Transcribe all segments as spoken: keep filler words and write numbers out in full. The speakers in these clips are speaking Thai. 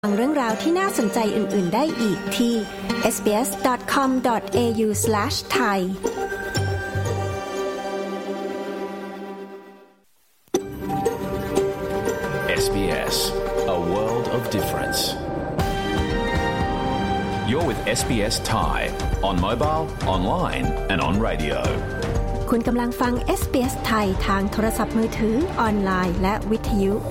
ฟังเรื่องราวที่น่าสนใจอื่นๆได้อีกที่ เอส บี เอส ดอท คอม ดอท เอ ยู สแลช ไทยเอส บี เอส A world of difference. You're with เอส บี เอส Thai on mobile, online and on radio. คุณกำลังฟัง เอส บี เอส ไทยทางโทรศัพท์มือถือออนไลน์และวิทยุ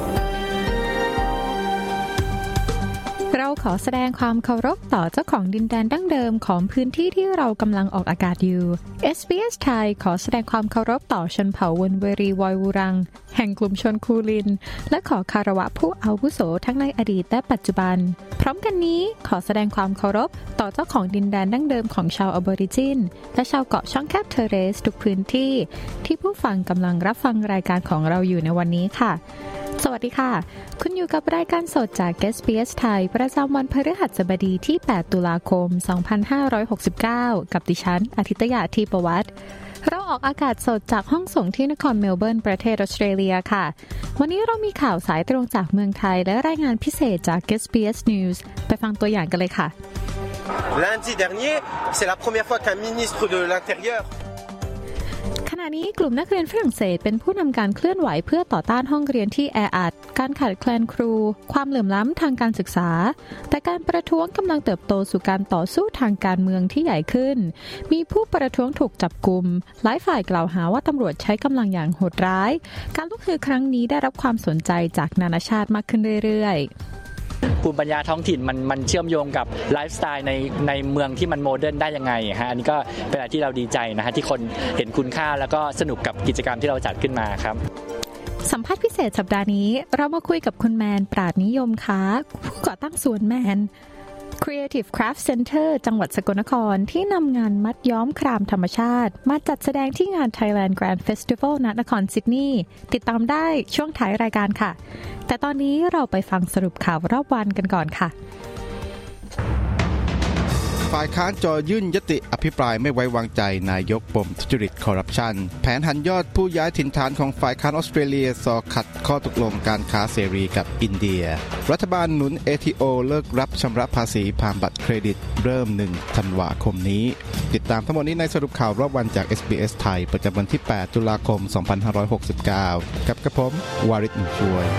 เราขอแสดงความเคารพต่อเจ้าของดินแดนดั้งเดิมของพื้นที่ที่เรากำลังออกอากาศอยู่ เอส บี เอส ไทยขอแสดงความเคารพต่อชนเผ่าวนเวรีวอยวูรังแห่งกลุ่มชนคูลินและขอคารวะผู้อาวุโสทั้งในอดีตและปัจจุบันพร้อมกันนี้ขอแสดงความเคารพต่อเจ้าของดินแดนดั้งเดิมของชาวออบอริจินและชาวเกาะช่องแคบเทเรสทุกพื้นที่ที่ผู้ฟังกำลังรับฟังรายการของเราอยู่ในวันนี้ค่ะสวัสดีค่ะคุณอยู่กับรายการสดจาก เอส บี เอส ไทยประจำวันพฤหัสบดีที่แปดตุลาคมสองพันห้าร้อยหกสิบเก้ากับดิฉันอาทิตยาธีปวัฒน์เราออกอากาศสดจากห้องส่งที่นครเมลเบิร์นประเทศออสเตรเลียค่ะวันนี้เรามีข่าวสายตรงจากเมืองไทยและรายงานพิเศษจาก เอส บี เอส News ไปฟังตัวอย่างกันเลยค่ะ Lundi dernier, c'est la première fois qu'un ministre de l'Intérieur ขณะนี้กลุ่มนักเรียนฝรั่งเศสเป็นผู้นำการเคลื่อนไหวเพื่อต่อต้านห้องเรียนที่แออัดการขาดแคลนครูความเหลื่อมล้ำทางการศึกษาแต่การประท้วงกำลังเติบโตสู่การต่อสู้ทางการเมืองที่ใหญ่ขึ้นมีผู้ประท้วงถูกจับกุมหลายฝ่ายกล่าวหาว่าตำรวจใช้กำลังอย่างโหดร้ายการลุกฮือครั้งนี้ได้รับความสนใจจากนานาชาติมากขึ้นเรื่อยๆภูมิปัญญาท้องถิ่นมันมันเชื่อมโยงกับไลฟ์สไตล์ในในเมืองที่มันโมเดิร์นได้ยังไงฮะอันนี้ก็เป็นอะไรที่เราดีใจนะฮะที่คนเห็นคุณค่าแล้วก็สนุกกับกิจกรรมที่เราจัดขึ้นมาครับสัมภาษณ์พิเศษสัปดาห์นี้เรามาคุยกับคุณแมนปราดนิยมค้าผู้ก่อตั้งสวนแมน Creative Craft Center จังหวัดสกลนครที่นำงานมัดย้อมครามธรรมชาติมาจัดแสดงที่งาน Thailand Grand Festival ณ นครซิดนีย์ติดตามได้ช่วงท้ายรายการค่ะแต่ตอนนี้เราไปฟังสรุปข่าวรอบวันกันก่อนค่ะฝ่ายค้านจอยื่นยติอภิปรายไม่ไว้วางใจนายกปมทุจริตคอร์รัปชันแผนหันยอดผู้ย้ายถิ่นฐานของฝ่ายค้านออสเตรเลียสอขัดข้อตกลงการค้าเสรีกับอินเดียรัฐบาลหนุน เอ ที โอ เลิกรับชำระภาษีผ่านบัตรเครดิตเริ่มหนึ่งธันวาคมนี้ติดตามทั้งหมดนี้ในสรุปข่าวรอบวันจาก เอส บี เอส ไทยประจำวันที่แปดตุลาคมสองพันห้าร้อยหกสิบเก้ากับกระผมวาริศ อุ่นช่วย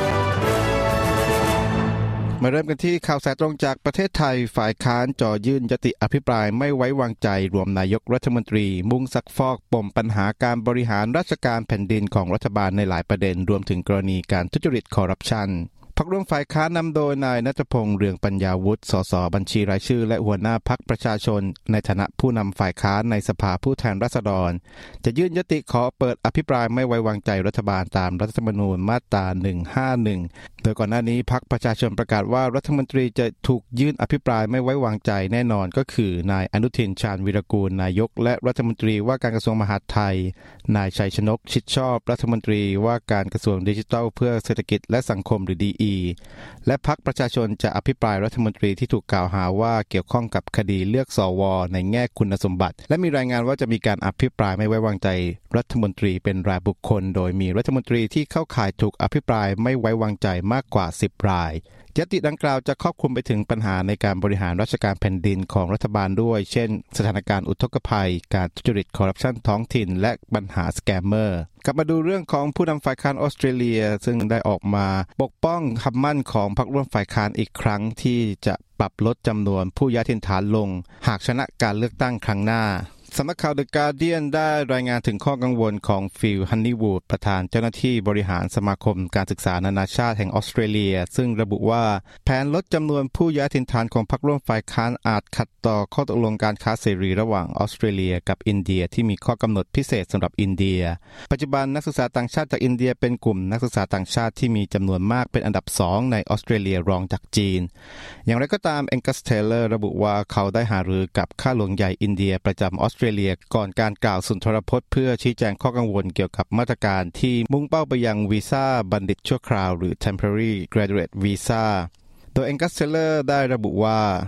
มาเริ่มกันที่ข่าวสายตรงจากประเทศไทยฝ่ายค้านจ่อยื่นยติอภิปรายไม่ไว้วางใจรวมนายกรัฐมนตรีมุ่งซักฟอกปมปัญหาการบริหารราชการแผ่นดินของรัฐบาลในหลายประเด็นรวมถึงกรณีการทุจริตคอร์รัปชันพรรคร่วมฝ่ายค้านนำโดยนายณัฐพงษ์เรืองปัญญาวุฒิสสบัญชีรายชื่อและหัวหน้าพรรคประชาชนในฐานะผู้นำฝ่ายค้านในสภาผู้แทนราษฎรจะยื่นยติขอเปิดอภิปรายไม่ไว้วางใจรัฐบาลตามรัฐธรรมนูญมาตราหนึ่งห้าหนึ่งโดยก่อนหน้านี้พรรคประชาชนประกาศว่ารัฐมนตรีจะถูกยื่นอภิปรายไม่ไว้วางใจแน่นอนก็คือนายอนุทินชาญวีรกูลนายกและรัฐมนตรีว่าการกระทรวงมหาดไทยนายชัยชนกชิดชอบรัฐมนตรีว่าการกระทรวงดิจิทัลเพื่อเศรษฐกิจและสังคมหรือ ดี อี และพรรคประชาชนจะอภิปรายรัฐมนตรีที่ถูกกล่าวหาว่าเกี่ยวข้องกับคดีเลือกสวในแง่คุณสมบัติและมีรายงานว่าจะมีการอภิปรายไม่ไว้วางใจรัฐมนตรีเป็นรายบุคคลโดยมีรัฐมนตรีที่เข้าข่ายถูกอภิปรายไม่ไว้วางใจมากกว่าสิบรายยติดังกล่าวจะครอบคลุมไปถึงปัญหาในการบริหารราชการแผ่นดินของรัฐบาลด้วยเช่นสถานการณ์อุทกภัยการทุจริตคอร์รัปชันท้องถิ่นและปัญหาสแกมเมอร์กลับมาดูเรื่องของผู้นำฝ่ายค้านออสเตรเลียซึ่งได้ออกมาปกป้องคำมั่นของพรรคร่วมฝ่ายค้านอีกครั้งที่จะปรับลดจำนวนผู้ย้ายถิ่นฐานลงหากชนะการเลือกตั้งครั้งหน้าสำนักข่าว The Guardian ได้รายงานถึงข้อกังวลของฟิล ฮันนี่วูดประธานเจ้าหน้าที่บริหารสมาคมการศึกษานานาชาติแห่งออสเตรเลียซึ่งระบุว่าแผนลดจำนวนผู้ย้ายถิ่นฐานของพรรคร่วมฝ่ายค้านอาจขัดต่อข้อตกลงการค้าเสรีระหว่างออสเตรเลียกับอินเดียที่มีข้อกำหนดพิเศษสำหรับอินเดียปัจจุบันนักศึกษาต่างชาติจากอินเดียเป็นกลุ่มนักศึกษาต่างชาติที่มีจำนวนมากเป็นอันดับสองในออสเตรเลียรองจากจีนอย่างไรก็ตามแองกัสเทเลอร์ระบุว่าเขาได้หารือกับข้าหลวงใหญ่อินเดียประจำออสเตรเลียก่อนการกล่าวสุนทรพจน์เพื่อชี้แจงข้อกังวลเกี่ยวกับมาตรการที่มุ่งเป้าไปยังวีซ่าบัณฑิตชั่วคราวหรือ temporary graduate visa โดย Angus Taylor ได้ระบุว่า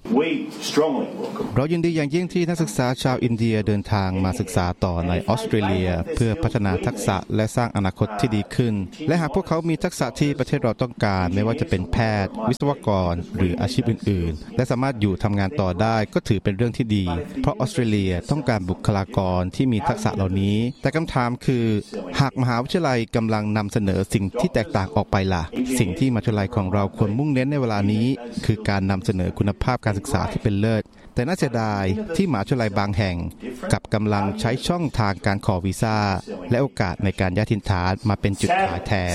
เรายินดีอย่างยิ่งที่นักศึกษาชาวอินเดียเดินทางมาศึกษาต่อในออสเตรเลียเพื่อพัฒนาทักษะและสร้างอนาคตที่ดีขึ้นและหากพวกเขามีทักษะที่ประเทศเราต้องการไม่ว่าจะเป็นแพทย์วิศวกรหรืออาชีพอื่นๆและสามารถอยู่ทำงานต่อได้ก็ถือเป็นเรื่องที่ดีเพราะออสเตรเลียต้องการบุคลากรที่มีทักษะเหล่านี้แต่คำถามคือหากมหาวิทยาลัยกำลังนำเสนอสิ่งที่แตกต่างออกไปล่ะสิ่งที่มหาวิทยาลัยของเราควรมุ่งเน้นในเวลานี้คือการนำเสนอคุณภาพการศึกษาที่เป็นเลิศแต่น่าเสียดายที่มหาวิทยาลัยบางแห่งกับกำลังใช้ช่องทางการขอวีซ่าและโอกาสในการย้ายถิ่นฐานมาเป็นจุดขายแทน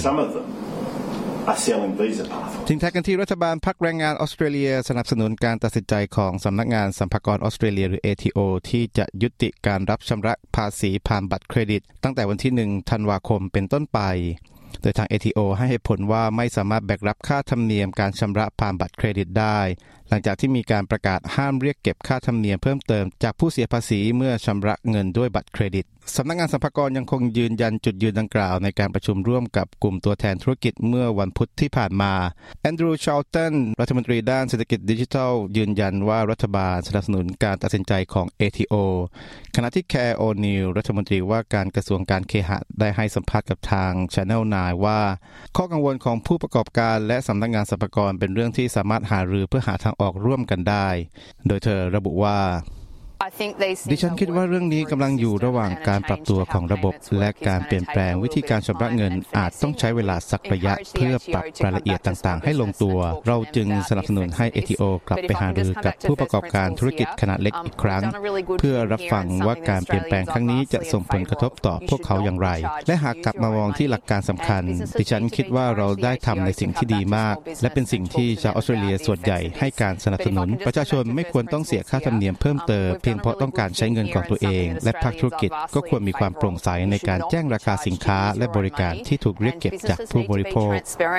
ทิ้งท้ายกันที่รัฐบาลพรรคแรงงานออสเตรเลียสนับสนุนการตัดสินใจของสำนักงานสรรพากรออสเตรเลียหรือ เอ ที โอ ที่จะยุติการรับชำระภาษีผ่านบัตรเครดิตตั้งแต่วันที่หนึ่งธันวาคมเป็นต้นไปโดยทาง เอ ที โอ ให้เหตุผลว่าไม่สามารถแบกรับค่าธรรมเนียมการชำระผ่านบัตรเครดิตได้หลังจากที่มีการประกาศห้ามเรียกเก็บค่าธรรมเนียมเพิ่มเติมจากผู้เสียภาษีเมื่อชำระเงินด้วยบัตรเครดิตสำนักงานสรรพากรยังคงยืนยันจุดยืนดังกล่าวในการประชุมร่วมกับกลุ่มตัวแทนธุรกิจเมื่อวันพุธที่ผ่านมาแอนดรูว์ ชาร์ลตันรัฐมนตรีด้านเศรษฐกิจดิจิทัลยืนยันว่ารัฐบาลสนับสนุนการตัดสินใจของ เอ ที โอ ขณะที่แคร์ โอนิลรัฐมนตรีว่าการกระทรวงการเคหะได้ให้สัมภาษณ์กับทาง Channel ไนน์ ว่าข้อกังวลของผู้ประกอบการและสำนักงานสรรพากรเป็นเรื่องที่สามารถหารือเพื่อหาทางออกร่วมกันได้โดยเธอระบุว่าดิฉันคิดว่าเรื่องนี้กำลังอยู่ระหว่างการปรับตัวของระบบและการเปลี่ยนแปลงวิธีการชำระเงินอาจต้องใช้เวลาสักระยะเพื่อปรับรายละเอียดต่างๆให้ลงตัวเราจึงสนับสนุนให้ เอ ที โอ กลับไปหารือกับผู้ประกอบการธุรกิจขนาดเล็กอีกครั้งเพื่อรับฟังว่าการเปลี่ยนแปลงครั้งนี้จะส่งผลกระทบต่อพวกเขาอย่างไรและหากกลับมามองที่หลักการสำคัญดิฉันคิดว่าเราได้ทำในสิ่งที่ดีมากและเป็นสิ่งที่ชาวออสเตรเลียส่วนใหญ่ให้การสนับสนุนประชาชนไม่ควรต้องเสียค่าธรรมเนียมเพิ่มเติมเพียงเพราะต้องการใช้เงินของตัวเองและภาคธุรกิจก็ควรมีความโปร่งใสในการแจ้งราคาสินค้าและบริการที่ถูกเรียกเก็บจากผู้บริโภค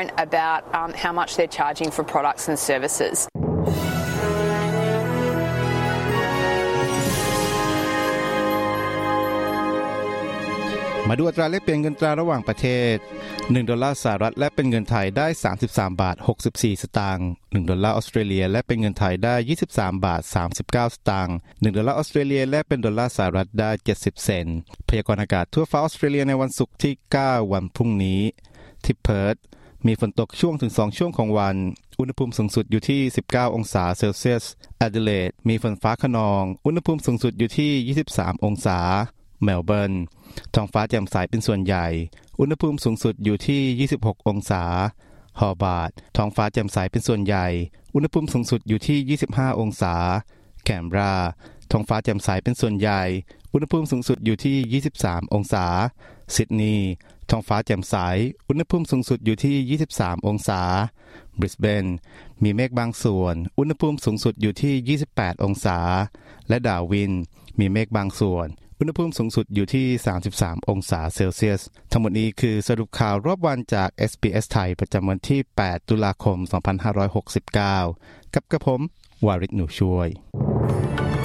มาดูอัตราแลกเปลี่ยนเงินตราระหว่างประเทศหนึ่งดอลลาร์สหรัฐและเป็นเงินไทยได้สามสิบสามบาทหกสิบสี่สตางค์หนึ่งดอลลาร์ออสเตรเลียและเป็นเงินไทยได้ยี่สิบสามบาทสามสิบเก้าสตางค์หนึ่งดอลลาร์ออสเตรเลียและเป็นดอลลาร์สหรัฐได้เจ็ดสิบเซนต์พยากรณ์อากาศทั่วฟ้าออสเตรเลียในวันศุกร์ที่เก้าวันพรุ่งนี้ที่เพิร์ธมีฝนตกช่วงถึงสองช่วงของวันอุณหภูมิสูงสุดอยู่ที่สิบเก้าองศาเซลเซียสแอดิเลดมีฝนฟ้าคะนองอุณหภูมิสูงสุดอยู่ที่ยี่สิบสามองศาเมลเบิร์นท้องฟ้าแจ่มใสเป็นส่วนใหญ่อุณหภูมิสูงสุดอยู่ที่ยี่สิบหกองศาฮอบาร์ตท้องฟ้าแจ่มใสเป็นส่วนใหญ่อุณหภูมิสูงสุดอยู่ที่ยี่สิบห้าองศาแคนเบราท้องฟ้าแจ่มใสเป็นส่วนใหญ่อุณหภูมิสูงสุดอยู่ที่ยี่สิบสามองศาซิดนีย์ท้องฟ้าแจ่มใสอุณหภูมิสูงสุดอยู่ที่ยี่สิบสามองศาบริสเบนมีเมฆบางส่วนอุณหภูมิสูงสุดอยู่ที่ยี่สิบแปดองศาและดาร์วินมีเมฆบางส่วนอุณหภูมิสูงสุดอยู่ที่สามสิบสามองศาเซลเซียสทั้งหมดนี้คือสรุปข่าวรอบวันจาก เอส บี เอส ไทยประจำวันที่แปดตุลาคมสองพันห้าร้อยหกสิบเก้ากับกระผมวาริศหนูช่วย